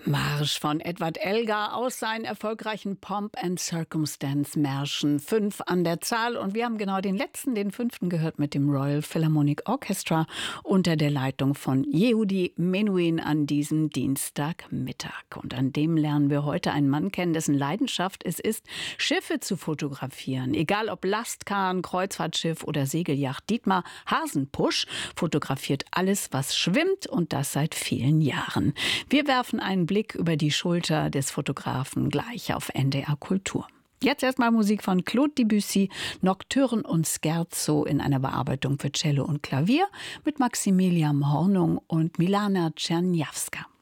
Marsch von Edward Elgar aus seinen erfolgreichen Pomp and Circumstance Märschen. 5 an der Zahl. Und wir haben genau den letzten, den 5. gehört mit dem Royal Philharmonic Orchestra unter der Leitung von Yehudi Menuhin an diesem Dienstagmittag. Und an dem lernen wir heute einen Mann kennen, dessen Leidenschaft es ist, Schiffe zu fotografieren. Egal ob Lastkahn, Kreuzfahrtschiff oder Segelyacht. Dietmar Hasenpusch fotografiert alles, was schwimmt, und das seit vielen Jahren. Wir werfen einen Blick über die Schulter des Fotografen gleich auf NDR Kultur. Jetzt erstmal Musik von Claude Debussy, Nocturne und Scherzo in einer Bearbeitung für Cello und Klavier mit Maximilian Hornung und Milana Czerniawska.